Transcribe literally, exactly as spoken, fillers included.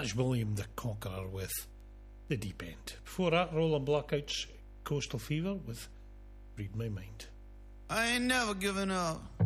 That's William the Conqueror with The Deep End. Before that, Roland Blackout's Coastal Fever with Read My Mind. I ain't never given up.